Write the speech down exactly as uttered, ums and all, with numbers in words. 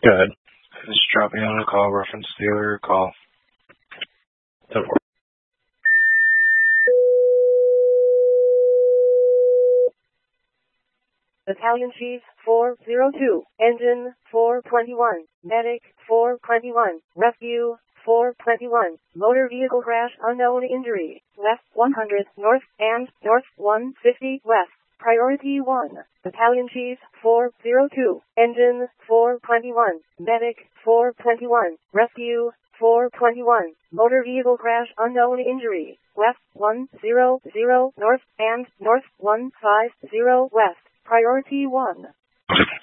Good. Just drop me on a call, reference the other call. Don't worry. Battalion Chief four zero two, Engine four twenty-one, Medic four twenty-one, Rescue four twenty-one, Motor Vehicle Crash Unknown Injury, West one hundred North and North one fifty West. Priority one. Battalion Chief four zero two, Engine four twenty-one, Medic four twenty-one, Rescue four twenty-one, Motor Vehicle Crash Unknown Injury, West one hundred North and North one fifty West. Priority one.